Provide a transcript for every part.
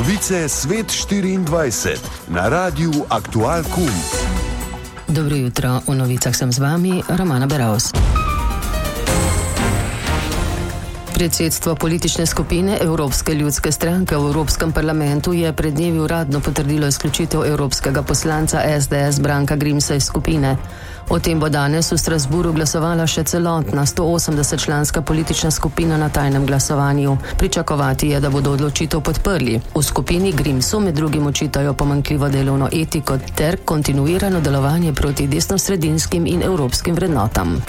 Novice Svet 24 na Radiu Aktual KUM. Dobro jutro, v novicah sem z vami, Romana Beravs. Predsedstvo politične skupine Evropske ljudske stranke v Evropskem parlamentu je pred dnevi uradno potrdilo izključitev evropskega poslanca SDS Branka Grimsa iz skupine. O tem bo danes v Strasburu glasovala še celotna 180-članska politična skupina na tajnem glasovanju. Pričakovati je, da bodo odločitev podprli. V skupini Grimsu med drugim očitajo pomanjkljivo delovno etiko ter kontinuirano delovanje proti desnosredinskim in evropskim vrednotam.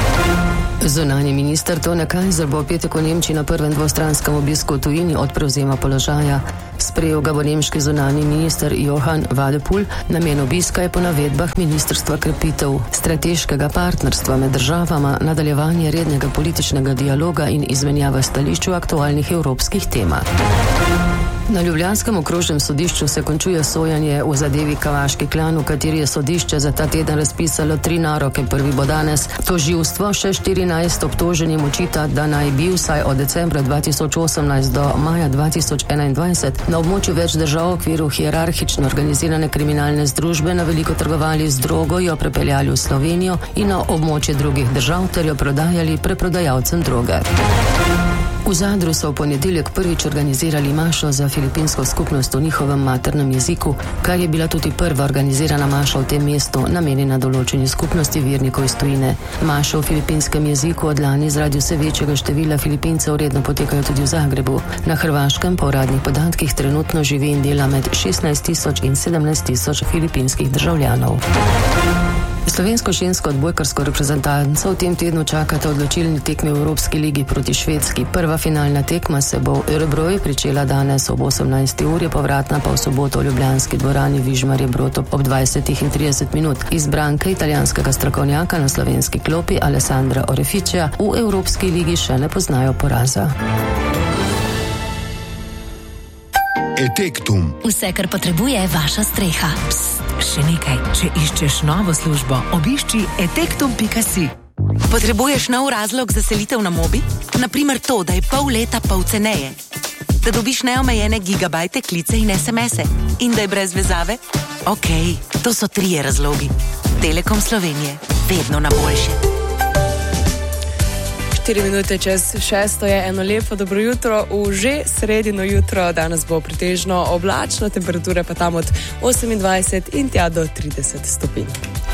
Zunanji minister Tone Kajzer bo v petek v Nemčiji na prvem dvostranskem obisku v tujini od prevzema položaja. Sprejel ga bo nemški zunanji minister Johann Wadephul. Namen obiska je po navedbah ministrstva krepitev strateškega partnerstva med državama, nadaljevanje rednega političnega dialoga in izmenjava stališč o aktualnih evropskih temah. Na ljubljanskem okrožnem sodišču se končuje sojenje v zadevi Kavaški klan, v kateri je sodišče za ta teden razpisalo 3 naroke. Prvi bo danes. Tožilstvo še 14 obtoženim očita, da naj bi vsaj od decembra 2018 do maja 2021 na območju več držav v okviru hierarhično organizirane kriminalne združbe na veliko trgovali z drogo, jo prepeljali v Slovenijo in na območje drugih držav ter jo prodajali preprodajalcem droge. V Zadru so v ponedeljek prvič organizirali mašo za filipinsko skupnost v njihovem maternem jeziku, kar je bila tudi prva organizirana maša v tem mestu, namenjena določeni skupnosti vernikov iz tujine. Maše v filipinskem jeziku od lani zaradi vse večjega števila Filipincev redno potekajo tudi v Zagrebu. Na Hrvaškem po uradnih podatkih trenutno živi in dela med 16.000 in 17.000 filipinskih državljanov. Slovensko žensko odbojkarsko reprezentanco v tem tednu čakata odločilni tekmi v Evropski ligi proti Švedski. Prva finalna tekma se bo v Örebroju pričela danes ob 18. uri, povratna pa v soboto v ljubljanski dvorani Vižmarje Brod ob 20:30. Izbranke italijanskega strokovnjaka na slovenski klopi Alessandra Orefičija v Evropski ligi še ne poznajo poraza. Etektum. Vse, kar potrebuje vaša streha. Psst, še nekaj. Če iščeš novo službo, obišči etektum.si. Potrebuješ nov razlog za selitev na Mobi? Naprimer to, da je pol leta pol ceneje. Da dobiš neomejene gigabajte, klice in SMS-e. In da je brez vezave? Okej, to so 3 razlogi. Telekom Slovenije. Vedno na boljše. 4 minute čez 6 je eno lepo dobro jutro, v že sredino jutro. Danes bo pretežno oblačno, temperature pa tam od 28 in tja do 30 stopinj.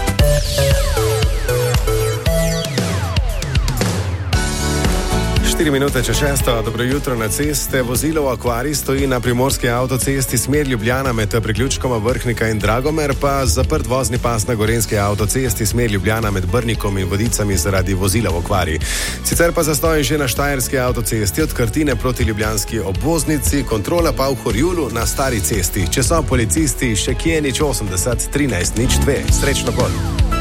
Minute čez 6, dobro jutro na ceste. Vozilo v Akvariji stoji na primorski avtocesti smer Ljubljana med priključkoma Vrhnika in Dragomer, pa zaprt vozni pas na gorenski avtocesti smer Ljubljana med Brnikom in Vodicami zaradi vozila v Akvariji. Sicer pa zastoj že na štajerski avtocesti od Krtine proti ljubljanski obvoznici, kontrola pa v Horjulu na stari cesti. Če so policisti, še kje nič 80 13 02. Srečno kol.